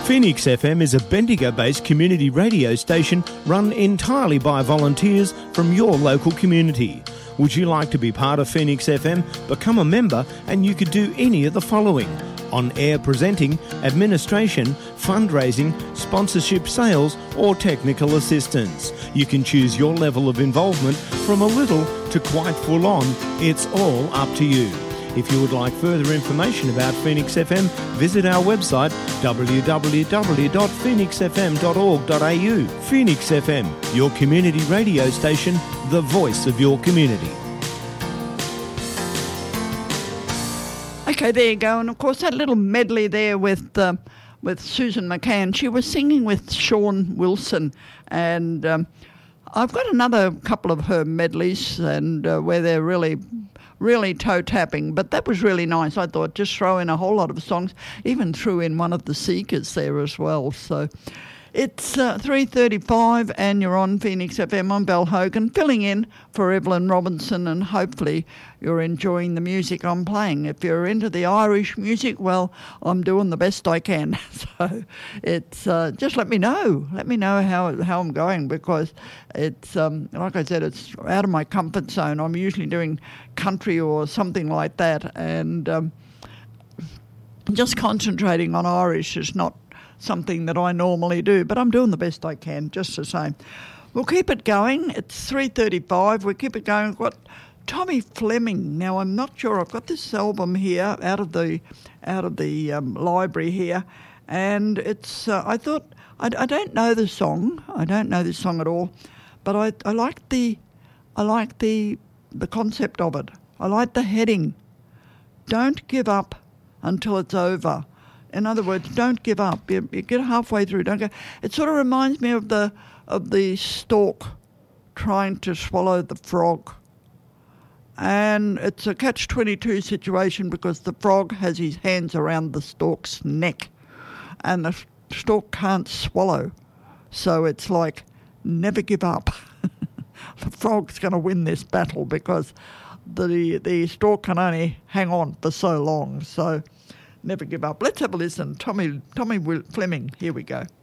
Phoenix FM is a Bendigo-based community radio station run entirely by volunteers from your local community. Would you like to be part of Phoenix FM? Become a member and you could do any of the following: on-air presenting, administration, fundraising, sponsorship, sales or technical assistance. You can choose your level of involvement from a little to quite full on. It's all up to you. If you would like further information about Phoenix FM, visit our website www.phoenixfm.org.au. Phoenix FM, your community radio station, the voice of your community. Okay, there you go. And of course, that little medley there with Susan McCann, she was singing with Sean Wilson, and I've got another couple of her medleys, and where they're really toe tapping, but that was really nice. I thought just throw in a whole lot of songs, even threw in one of the Seekers there as well. So it's 3:35 and you're on Phoenix FM. I'm Belle Hogan, filling in for Evelyn Robinson, and hopefully you're enjoying the music I'm playing. If you're into the Irish music, well, I'm doing the best I can. So it's just let me know. Let me know how I'm going, because it's, like I said, it's out of my comfort zone. I'm usually doing country or something like that, and just concentrating on Irish is not something that I normally do, but I'm doing the best I can just the same. We'll keep it going. It's 3:35. We'll keep it going. We've got Tommy Fleming. Now, I'm not sure. I've got this album here out of the library here, and it's. I thought I don't know the song. I don't know this song at all, but I like the concept of it. I like the heading. Don't give up until it's over. In other words, don't give up. You get halfway through. Don't go. It sort of reminds me of the stork trying to swallow the frog. And it's a catch-22 situation, because the frog has his hands around the stork's neck and the stork can't swallow. So it's like, never give up. The frog's going to win this battle, because the stork can only hang on for so long. So never give up. Let's have a listen. Tommy Fleming. Here we go.